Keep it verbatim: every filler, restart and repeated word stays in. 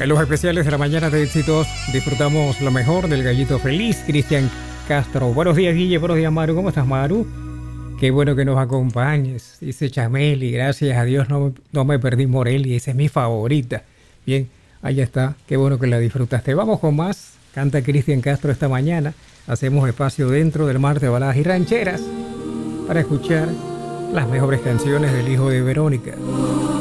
En los especiales de la mañana de éxitos disfrutamos lo mejor del Gallito Feliz, Cristian Castro. Buenos días, Guille. Buenos días, Maru. ¿Cómo estás, Maru? Qué bueno que nos acompañes. Dice Chameli, gracias a Dios no, no me perdí Morelli. Esa es mi favorita. Bien, ahí está. Qué bueno que la disfrutaste. Vamos con más. Canta Cristian Castro esta mañana. Hacemos espacio dentro del mar de baladas y rancheras para escuchar las mejores canciones del hijo de Verónica.